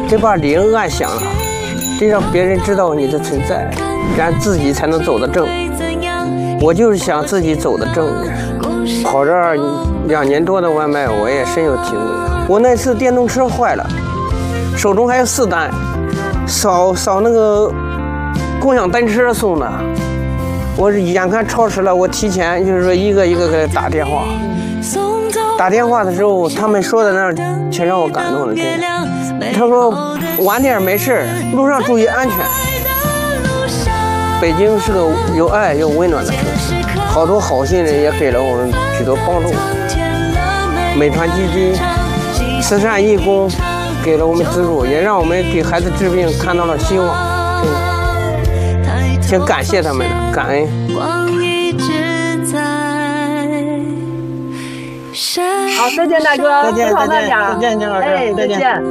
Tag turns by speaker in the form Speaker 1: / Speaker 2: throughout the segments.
Speaker 1: 得把理按响了，得让别人知道你的存在，然后自己才能走得正。我就是想自己走得正。跑这2年多的外卖，我也深有体会。我那次电动车坏了，手中还有4单，扫那个共享单车送的。我眼看超时了，我提前就是说一个一个给他打电话。打电话的时候，他们说的那全让我感动了，真的。他说晚点没事，路上注意安全。北京是个有爱又温暖的城市，好多好心人也给了我们许多帮助。美团基金、慈善义工给了我们资助，也让我们给孩子治病看到了希望。挺感谢他们的，感恩。
Speaker 2: 好，再见大哥，
Speaker 1: 再见，
Speaker 2: 路跑慢点，
Speaker 1: 再见，金老师，
Speaker 2: 哎，再见。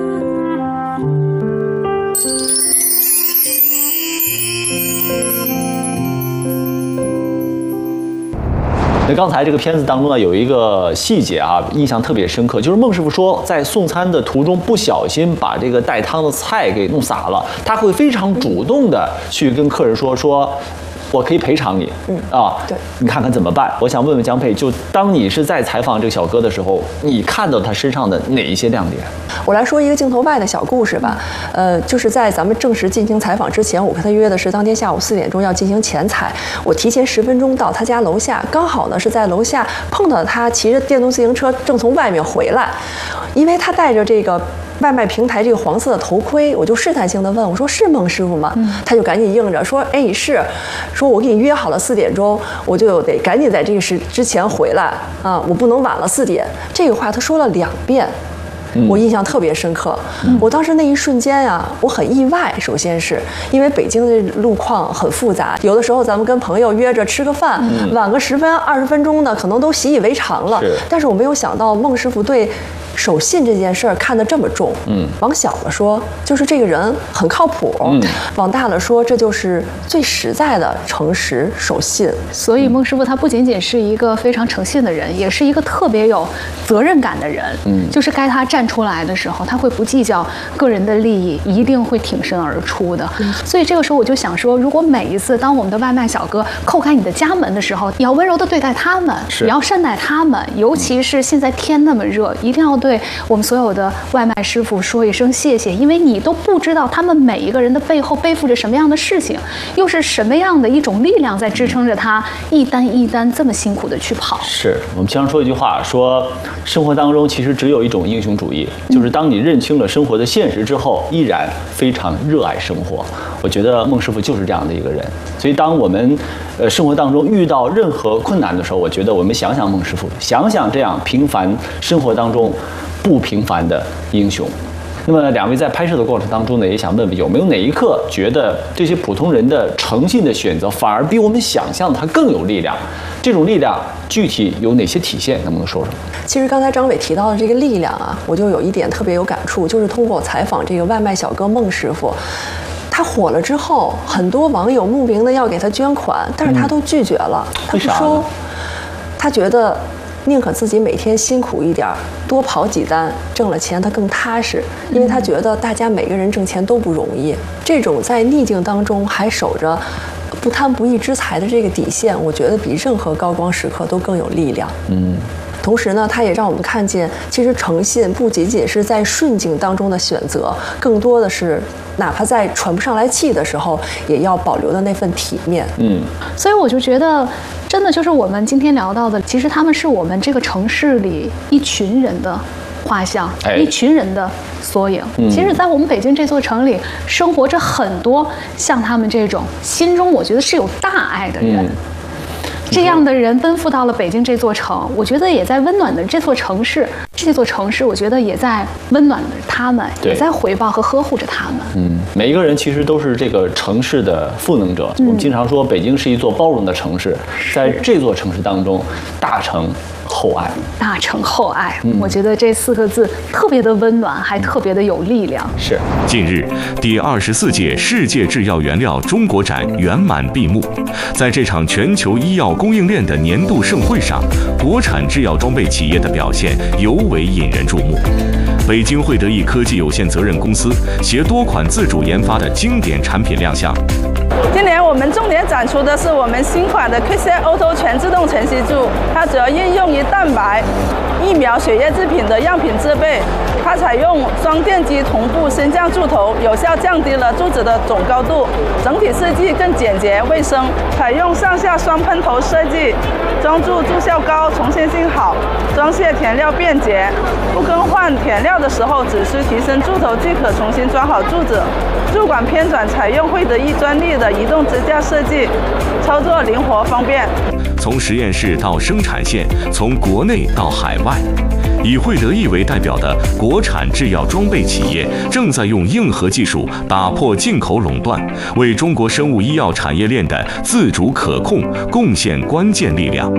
Speaker 3: 那刚才这个片子当中呢，有一个细节啊，印象特别深刻，就是孟师傅说，在送餐的途中不小心把这个带汤的菜给弄洒了，他会非常主动的去跟客人说。我可以赔偿你，对，你看看怎么办？我想问问江佩，就当你是在采访这个小哥的时候，你看到他身上的哪一些亮点？
Speaker 4: 我来说一个镜头外的小故事吧。就是在咱们正式进行采访之前，我跟他约的是当天下午4点钟要进行前采，我提前10分钟到他家楼下，刚好呢是在楼下碰到他骑着电动自行车正从外面回来，因为他带着这个外卖平台这个黄色的头盔，我就试探性的问我说是孟师傅吗？他就赶紧应着说，哎是，说我给你约好了4点钟，我就得赶紧在这个时之前回来啊，我不能晚了4点。这个话他说了2遍。我印象特别深刻，我当时那一瞬间啊，我很意外。首先是因为北京的路况很复杂，有的时候咱们跟朋友约着吃个饭，晚个10分20分钟的，可能都习以为常了。但是我没有想到孟师傅对守信这件事儿看得这么重。往小了说，就是这个人很靠谱；往大了说，这就是最实在的诚实守信。
Speaker 5: 所以孟师傅他不仅仅是一个非常诚信的人，也是一个特别有责任感的人。就是该他站出来的时候，他会不计较个人的利益，一定会挺身而出的。所以这个时候我就想说，如果每一次当我们的外卖小哥叩开你的家门的时候，也要温柔地对待他们，也要善待他们。尤其是现在天那么热，一定要对我们所有的外卖师傅说一声谢谢，因为你都不知道他们每一个人的背后背负着什么样的事情，又是什么样的一种力量在支撑着他一单一单这么辛苦的去跑。
Speaker 3: 是我们经常说一句话，说生活当中其实只有一种英雄主义，就是当你认清了生活的现实之后，依然非常热爱生活。我觉得孟师傅就是这样的一个人。所以当我们生活当中遇到任何困难的时候，我觉得我们想想孟师傅，想想这样平凡生活当中不平凡的英雄。那么2位在拍摄的过程当中呢，也想问问有没有哪一刻觉得这些普通人的诚信的选择反而比我们想象的它更有力量？这种力量具体有哪些体现？能不能说说？
Speaker 4: 其实刚才张伟提到的这个力量啊，我就有一点特别有感触，就是通过采访这个外卖小哥孟师傅。他火了之后，很多网友慕名的要给他捐款，但是他都拒绝了，他不收。他觉得宁可自己每天辛苦一点，多跑几单，挣了钱他更踏实，因为他觉得大家每个人挣钱都不容易。这种在逆境当中还守着不贪不义之财的这个底线，我觉得比任何高光时刻都更有力量。同时呢，它也让我们看见，其实诚信不仅仅是在顺境当中的选择，更多的是哪怕在喘不上来气的时候，也要保留的那份体面。
Speaker 5: 所以我就觉得，真的就是我们今天聊到的，其实他们是我们这个城市里一群人的画像，一群人的缩影。其实，在我们北京这座城里，生活着很多像他们这种心中我觉得是有大爱的人。这样的人奔赴到了北京这座城，我觉得也在温暖的这座城市，我觉得也在温暖着他们，也在回报和呵护着他们。
Speaker 3: 每一个人其实都是这个城市的赋能者。我们经常说，北京是一座包容的城市，在这座城市当中，大城厚爱。
Speaker 5: 大成厚爱，我觉得这4个字特别的温暖，还特别的有力量。
Speaker 3: 是。
Speaker 6: 近日，第24届世界制药原料中国展圆满闭幕。在这场全球医药供应链的年度盛会上，国产制药装备企业的表现尤为引人注目。北京汇德益科技有限责任公司携多款自主研发的经典产品亮相。
Speaker 2: 今年我们重点展出的是我们新款的 QC Auto 全自动晨曦柱，它主要应用于蛋白、疫苗、血液制品的样品制备。它采用双电机同步升降柱头，有效降低了柱子的总高度，整体设计更简洁卫生。采用上下双喷头设计，装柱柱效高，重现性好，装卸填料便捷。不更换填料的时候，只需提升柱头即可重新装好柱子。柱管偏转采用汇德益专利的移动支架设计，操作灵活方便。
Speaker 6: 从实验室到生产线，从国内到海外，以汇德益为代表的国产制药装备企业正在用硬核技术打破进口垄断，为中国生物医药产业链的自主可控贡献关键力量。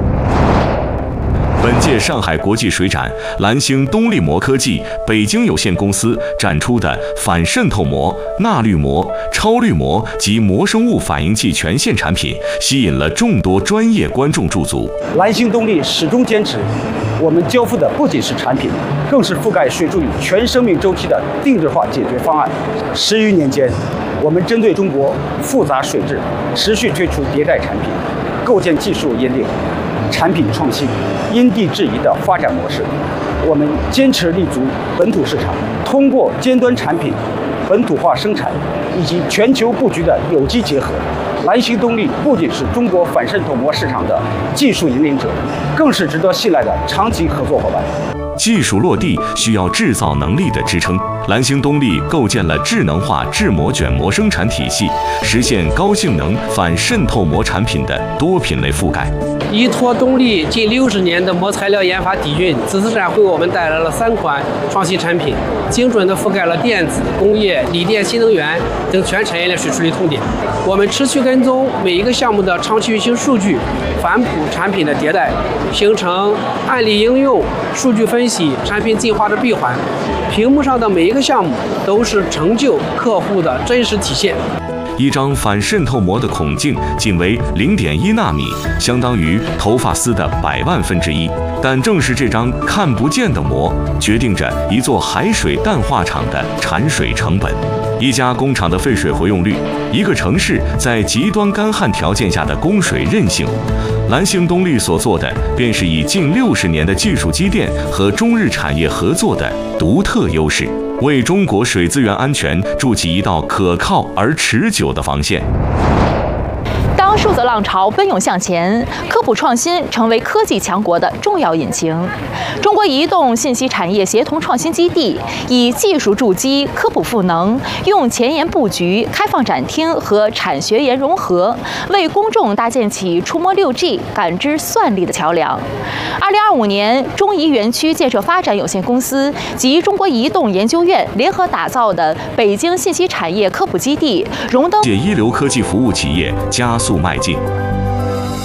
Speaker 6: 本届上海国际水展，蓝星东力膜科技北京有限公司展出的反渗透膜、钠滤膜、超滤膜及膜生物反应剂全线产品，吸引了众多专业观众驻足。
Speaker 7: 蓝星动力始终坚持，我们交付的不仅是产品，更是覆盖水助理全生命周期的定制化解决方案。10余年间，我们针对中国复杂水质，持续推出迭代产品，构建技术引领、产品创新、因地制宜的发展模式。我们坚持立足本土市场，通过尖端产品本土化生产以及全球布局的有机结合，蓝星动力不仅是中国反渗透膜市场的技术引领者，更是值得信赖的长期合作伙伴。
Speaker 6: 技术落地需要制造能力的支撑，蓝星动力构建了智能化制膜卷膜生产体系，实现高性能反渗透膜产品的多品类覆盖。
Speaker 8: 依托动力近60年的膜材料研发底蕴，此次展会我们带来了3款创新产品，精准地覆盖了电子、工业、锂电、新能源等全产业链水处理痛点。我们持续跟踪每一个项目的长期运行数据，反哺产品的迭代，形成案例应用、数据分析、产品进化的闭环。屏幕上的每一个项目都是成就客户的真实体现。
Speaker 6: 一张反渗透膜的孔径仅为0.1纳米，相当于头发丝的100万分之1。但正是这张看不见的膜，决定着一座海水淡化厂的产水成本，一家工厂的废水回用率，一个城市在极端干旱条件下的供水韧性。蓝星动力所做的，便是以近60年的技术积淀和中日产业合作的独特优势，为中国水资源安全筑起一道可靠而持久的防线。
Speaker 9: 当数字浪潮奔涌向前，科普创新成为科技强国的重要引擎。中国移动信息产业协同创新基地以技术筑基、科普赋能，用前沿布局、开放展厅和产学研融合，为公众搭建起触摸6G、感知算力的桥梁。2025年，中移园区建设发展有限公司及中国移动研究院联合打造的北京信息产业科普基地，荣登
Speaker 6: 世界一流科技服务企业加速迈进。